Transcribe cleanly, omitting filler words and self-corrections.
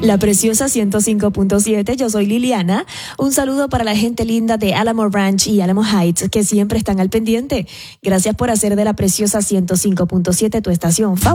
La Preciosa 105.7, yo soy Liliana. Un saludo para la gente linda de Alamo Ranch y Alamo Heights que siempre están al pendiente. Gracias por hacer de La Preciosa 105.7 tu estación favorita.